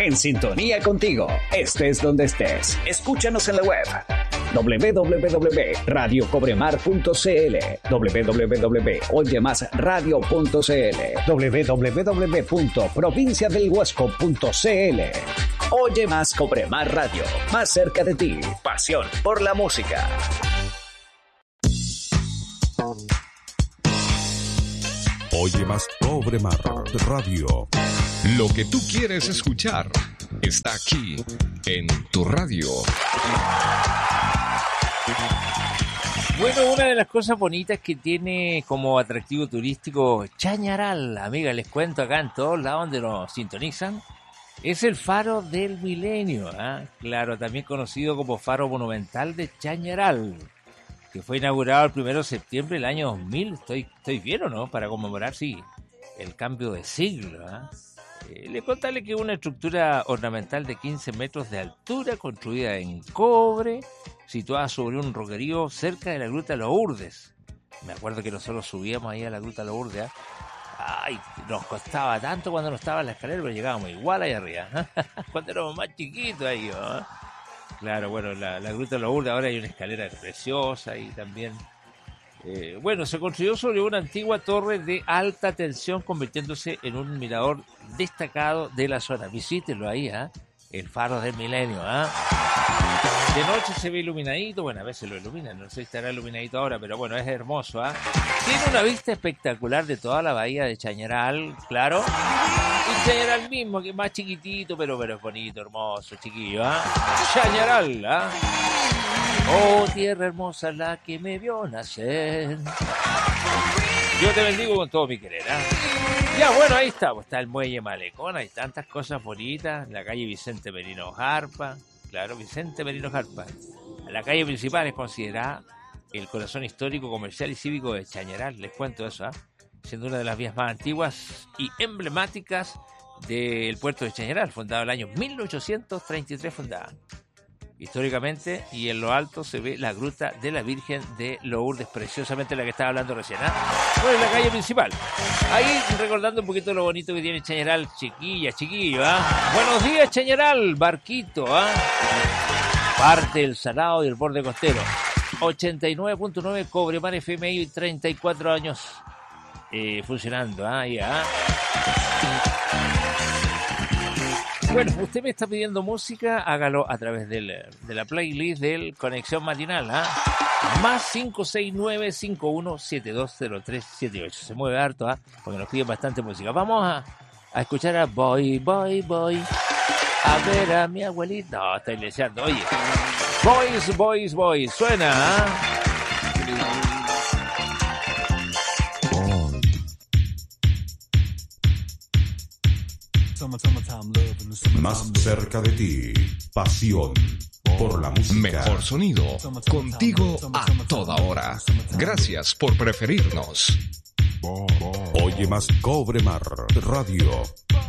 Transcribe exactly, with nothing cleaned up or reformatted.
en sintonía contigo, estés donde estés. Escúchanos en la web doble u doble u doble u punto radio cobremar punto c l, doble u doble u doble u punto oye más radio punto c l, doble u doble u doble u punto provincia del huasco punto c l. Oye más Cobremar Radio, más cerca de ti. Pasión por la música. Oye más Cobremar Radio. Lo que tú quieres escuchar está aquí en tu radio. Bueno, una de las cosas bonitas que tiene como atractivo turístico Chañaral, amiga, les cuento acá en todos lados donde nos sintonizan, es el Faro del Milenio, ¿eh? Claro, también conocido como Faro Monumental de Chañaral, que fue inaugurado el primero de septiembre del año dos mil. ¿Estoy, estoy bien o no? Para conmemorar, sí, el cambio de siglo, ¿eh? Eh, le contarle que es una estructura ornamental de quince metros de altura, construida en cobre, situada sobre un roquerío cerca de la Gruta Lourdes. Me acuerdo que nosotros subíamos ahí a la Gruta Lourdes, ¿eh? Ay, nos costaba tanto cuando no estaba en la escalera, pero llegábamos igual ahí arriba, ¿eh? Cuando éramos más chiquitos ahí, ¿eh? Claro, bueno, la, la Gruta Lourdes, ahora hay una escalera preciosa y también... Eh, bueno, se construyó sobre una antigua torre de alta tensión, convirtiéndose en un mirador destacado de la zona. Visítenlo ahí, ¿eh? El Faro del Milenio, ¿eh? De noche se ve iluminadito, bueno, a veces lo iluminan, no sé si estará iluminadito ahora, pero bueno, es hermoso, ¿eh? Tiene una vista espectacular de toda la bahía de Chañaral, claro. Y Chañaral mismo, que es más chiquitito, pero, pero es bonito, hermoso, chiquillo, ¿eh? Chañaral, ¿eh? Oh, tierra hermosa la que me vio nacer. Yo te bendigo con todo mi querer, ¿eh? Ya, bueno, ahí está, pues está el Muelle Malecón, hay tantas cosas bonitas, la calle Vicente Merino Jarpa, claro, Vicente Merino Jarpa. La calle principal es considerada el corazón histórico, comercial y cívico de Chañaral, les cuento eso, ¿eh? Siendo una de las vías más antiguas y emblemáticas del puerto de Chañaral, fundado en el año mil ochocientos treinta y tres, fundada. Históricamente, y en lo alto se ve la Gruta de la Virgen de Lourdes, preciosamente la que estaba hablando recién, ¿eh? Bueno, en la calle principal. Ahí recordando un poquito lo bonito que tiene Chañaral, chiquilla, chiquillo, ¿eh? Buenos días, Chañaral, barquito, ¿eh? Parte del Salado y el borde costero. ochenta y nueve punto nueve Cobremar F M I, treinta y cuatro años eh, funcionando, ¿eh? Ahí, ¿eh? Bueno, usted me está pidiendo música, hágalo a través del, de la playlist del Conexión Matinal, ¿ah? ¿eh? Más cinco seis nueve, cinco uno siete dos cero tres siete ocho. Se mueve harto, ¿ah? ¿eh? Porque nos piden bastante música. Vamos a, a escuchar a Boy, Boy, Boy. A ver a mi abuelita. No, está iglesiando. Oye, Boys, Boys, Boys. Suena, ¿ah? ¿eh? Más cerca de ti, pasión por la música. Mejor sonido, contigo a toda hora. Gracias por preferirnos. Oye más Cobremar Radio.